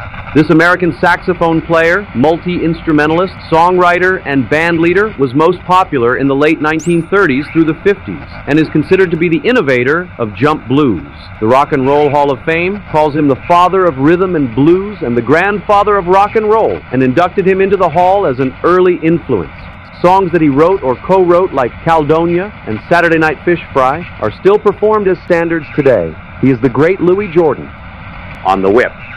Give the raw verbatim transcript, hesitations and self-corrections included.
This American saxophone player, multi-instrumentalist, songwriter, and band leader was most popular in the late nineteen thirties through the fifties and is considered to be the innovator of jump blues. The Rock and Roll Hall of Fame calls him the father of rhythm and blues and the grandfather of rock and roll, and inducted him into the hall as an early influence. Songs that he wrote or co-wrote, like Caledonia and Saturday Night Fish Fry, are still performed as standards today. He is the great Louis Jordan on the whip.